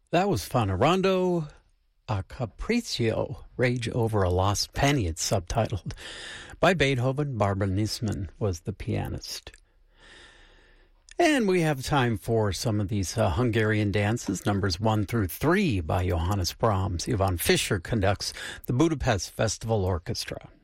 That was fun. A rondo a capriccio, Rage Over a Lost Penny, it's subtitled. By Beethoven. Barbara Niesman was the pianist. And we have time for some of these Hungarian dances, numbers 1 through 3 by Johannes Brahms. Ivan Fischer conducts the Budapest Festival Orchestra.